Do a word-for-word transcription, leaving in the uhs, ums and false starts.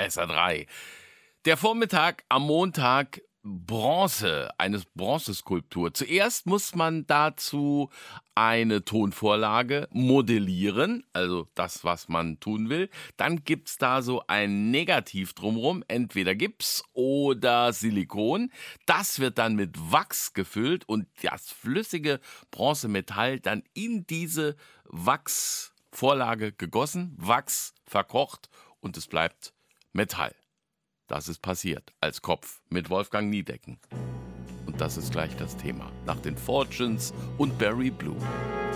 S R drei. Der Vormittag am Montag, Bronze, eine Bronzeskulptur. Zuerst muss man dazu eine Tonvorlage modellieren, also das, was man tun will. Dann gibt es da so ein Negativ drumherum, entweder Gips oder Silikon. Das wird dann mit Wachs gefüllt und das flüssige Bronzemetall dann in diese Wachsvorlage gegossen, Wachs verkocht und es bleibt Metall. Das ist passiert als Kopf mit Wolfgang Niedecken. Und das ist gleich das Thema. Nach den Fortunes und Barry Blue.